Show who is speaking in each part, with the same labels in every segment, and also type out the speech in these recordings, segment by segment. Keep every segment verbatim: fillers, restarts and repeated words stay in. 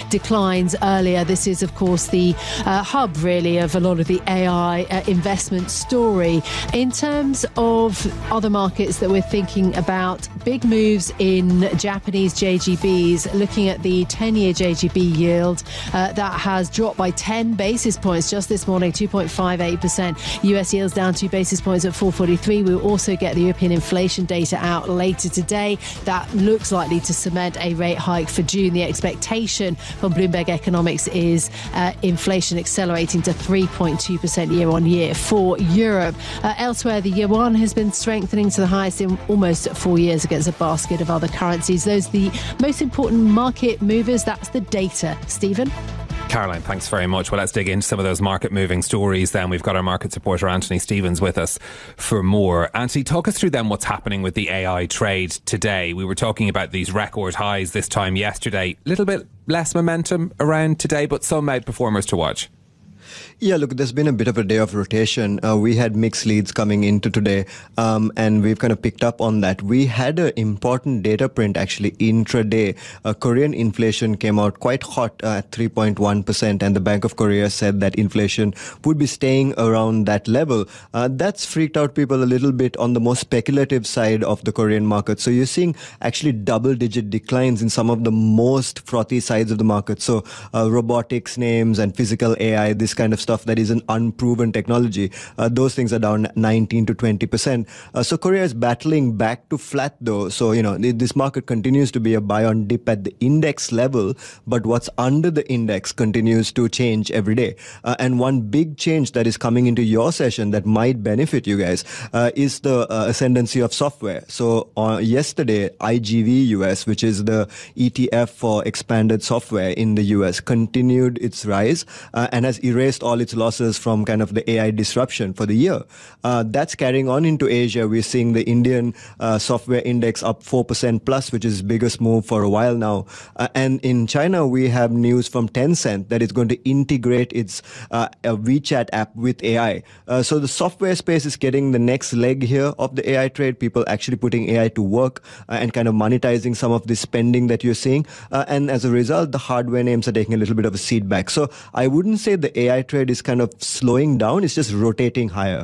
Speaker 1: declines earlier. This is, of course, the uh, hub, really, of a lot of the A I uh, investment story. In terms of other markets that we're thinking about, big moves in Japanese J G Bs. Looking at the ten-year J G B yield, uh, that has dropped by ten basis points just this morning, two point five eight percent. U S yields down two basis points at four forty-three. We'll also get the European inflation data out later today. That looks likely to cement a rate hike for June. The expectation from Bloomberg Economics is uh, inflation accelerating to three point two percent year on year for Europe. Uh, elsewhere, the yuan has been strengthening to the highest in almost four years against a basket of other currencies. Those are the most important market movers. That's the data. Stephen?
Speaker 2: Caroline, thanks very much. Well, let's dig into some of those market-moving stories then. We've got our market supporter Anthony Stevens with us for more. Anthony, talk us through then what's happening with the A I trade today. We were talking about these record highs this time yesterday. A little bit less momentum around today, but some outperformers to watch.
Speaker 3: Yeah, look, there's been a bit of a day of rotation. Uh, we had mixed leads coming into today, um, and we've kind of picked up on that. We had an important data print actually intraday. Uh, Korean inflation came out quite hot uh, at three point one percent, and the Bank of Korea said that inflation would be staying around that level. Uh, that's freaked out people a little bit on the more speculative side of the Korean market. So you're seeing actually double-digit declines in some of the most frothy sides of the market. So uh, robotics names and physical A I, this kind of stuff that is an unproven technology. Uh, those things are down nineteen to twenty percent. Uh, so Korea is battling back to flat though. So, you know, this market continues to be a buy on dip at the index level, but what's under the index continues to change every day. Uh, and one big change that is coming into your session that might benefit you guys uh, is the uh, ascendancy of software. So uh, yesterday, I G V U S, which is the E T F for expanded software in the U S, continued its rise uh, and has erased all its losses from kind of the A I disruption for the year. Uh, that's carrying on into Asia. We're seeing the Indian uh, software index up four percent plus, which is the biggest move for a while now. Uh, and in China, we have news from Tencent that it's going to integrate its uh, WeChat app with A I. Uh, so the software space is getting the next leg here of the A I trade. People actually putting A I to work uh, and kind of monetizing some of the spending that you're seeing. Uh, and as a result, the hardware names are taking a little bit of a seat back. So I wouldn't say the A I trade is kind of slowing down. It's just rotating higher.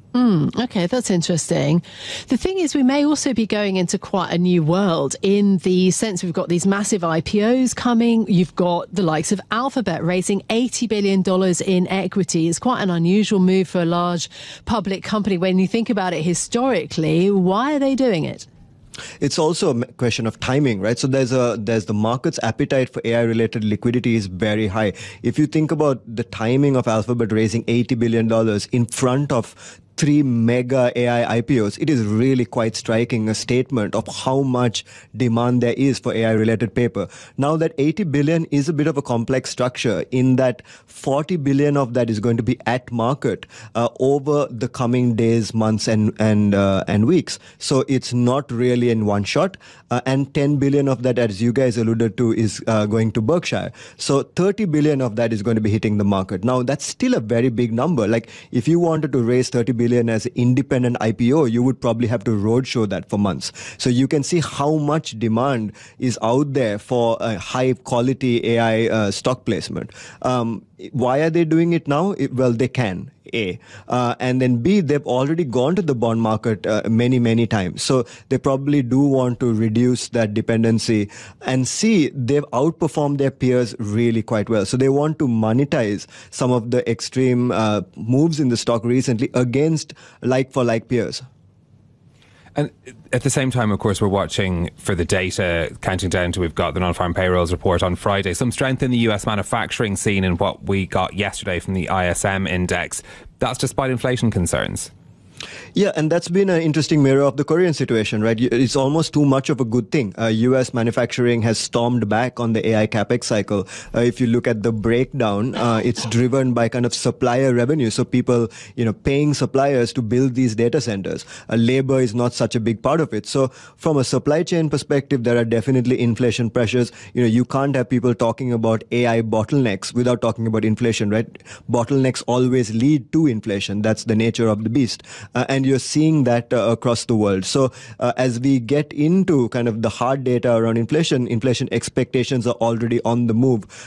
Speaker 1: Mm, okay, that's interesting. The thing is, we may also be going into quite a new world in the sense we've got these massive I P Os coming. You've got the likes of Alphabet raising eighty billion dollars in equity. It's quite an unusual move for a large public company. When you think about it historically, why are they doing it?
Speaker 3: It's also a question of timing, right? So there's a there's the market's appetite for A I-related liquidity is very high. If you think about the timing of Alphabet raising eighty billion dollars in front of three mega A I I P Os, it is really quite striking, a statement of how much demand there is for A I-related paper. Now that eighty billion is a bit of a complex structure in that forty billion of that is going to be at market uh, over the coming days, months, and and uh, and weeks. So it's not really in one shot. Uh, and ten billion of that, as you guys alluded to, is uh, going to Berkshire. So thirty billion of that is going to be hitting the market. Now that's still a very big number. Like if you wanted to raise thirty billion as an independent I P O, you would probably have to roadshow that for months. So you can see how much demand is out there for a high quality A I uh, stock placement. Um, why are they doing it now? It, well, they can. A. Uh, and then B, they've already gone to the bond market uh, many, many times. So they probably do want to reduce that dependency. And C, they've outperformed their peers really quite well. So they want to monetize some of the extreme uh, moves in the stock recently against like-for-like peers.
Speaker 2: And at the same time, of course, we're watching for the data, counting down to we've got the non-farm payrolls report on Friday. Some strength in the U S manufacturing scene in what we got yesterday from the I S M index. That's despite inflation concerns.
Speaker 3: Yeah, and that's been an interesting mirror of the Korean situation, right? It's almost too much of a good thing. Uh, U S manufacturing has stormed back on the A I capex cycle. Uh, if you look at the breakdown, uh, it's driven by kind of supplier revenue. So people, you know, paying suppliers to build these data centers. Uh, labor is not such a big part of it. So from a supply chain perspective, there are definitely inflation pressures. You know, you can't have people talking about A I bottlenecks without talking about inflation, right? Bottlenecks always lead to inflation. That's the nature of the beast. Uh, and you're seeing that uh, across the world. So uh, as we get into kind of the hard data around inflation, inflation expectations are already on the move.